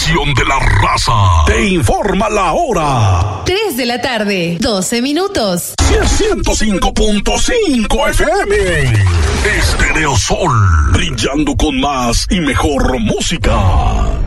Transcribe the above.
estación de la raza. Te informa la hora. 3 de la tarde, 12 minutos. 105.5 FM. Estereosol, brillando con más y mejor música.